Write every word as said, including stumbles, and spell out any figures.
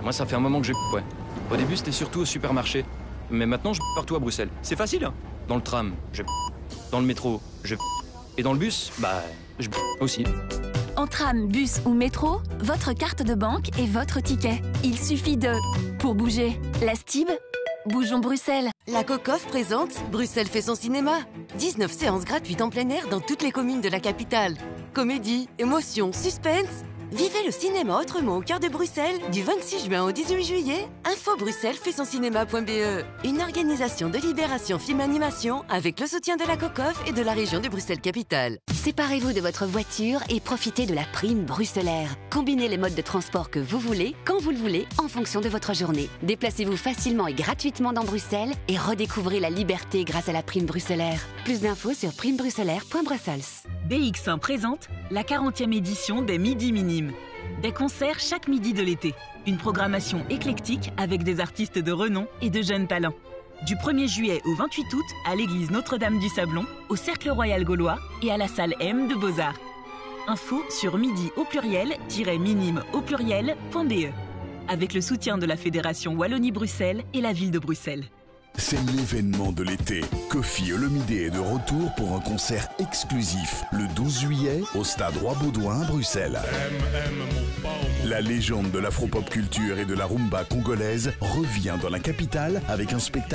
Moi, ça fait un moment que je ouais. Au début, c'était surtout au supermarché. Mais maintenant, je partout à Bruxelles. C'est facile, hein. Dans le tram, je dans le métro, je et dans le bus, bah, je aussi. En tram, bus ou métro, votre carte de banque est votre ticket. Il suffit de... Pour bouger, la Stib, bougeons Bruxelles. La Cocoff présente Bruxelles fait son cinéma. dix-neuf séances gratuites en plein air dans toutes les communes de la capitale. Comédie, émotion, suspense. Vivez le cinéma autrement au cœur de Bruxelles du vingt-six juin au dix-huit juillet. Info Bruxelles fait son cinéma point B E. Une organisation de Libération Film Animation avec le soutien de la Cocoff et de la région de Bruxelles-Capitale. Séparez-vous de votre voiture et profitez de la prime bruxellaire. Combinez les modes de transport que vous voulez, quand vous le voulez, en fonction de votre journée. Déplacez-vous facilement et gratuitement dans Bruxelles et redécouvrez la liberté grâce à la prime bruxellaire. Plus d'infos sur prime bruxellaire point brussels. B X un présente la quarantième édition des Midi Minimes. Des concerts chaque midi de l'été. Une programmation éclectique avec des artistes de renom et de jeunes talents. Du premier juillet au vingt-huit août à l'église Notre-Dame du Sablon, au Cercle Royal Gaulois et à la salle M de Beaux-Arts. Info sur midi au pluriel-minime au pluriel.be. Avec le soutien de la Fédération Wallonie-Bruxelles et la ville de Bruxelles. C'est l'événement de l'été. Kofi Olomide est de retour pour un concert exclusif le douze juillet au stade Roi-Baudouin à Bruxelles. La légende de l'afro-pop culture et de la rumba congolaise revient dans la capitale avec un spectacle